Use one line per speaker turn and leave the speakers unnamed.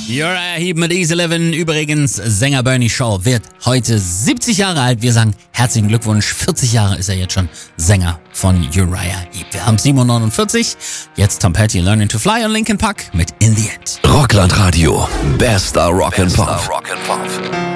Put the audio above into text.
Uriah Heep mit Easy Livin'. Übrigens, Sänger Bernie Shaw wird heute 70 Jahre alt. Wir sagen herzlichen Glückwunsch. 40 Jahre ist er jetzt schon Sänger von Uriah Heep. Wir haben 7:49 Uhr. Jetzt Tom Petty, Learning to Fly und Linkin Park mit In the End.
Rockland Radio. Bester Rock and Pop.